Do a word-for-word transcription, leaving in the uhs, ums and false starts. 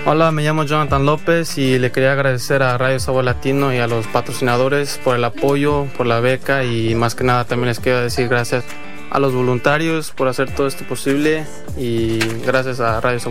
Hola, me llamo Jonathan López y le quería agradecer a Radio Sabor Latino y a los patrocinadores por el apoyo, por la beca y más que nada también les quiero decir gracias a los voluntarios por hacer todo esto posible y gracias a Radio Sabor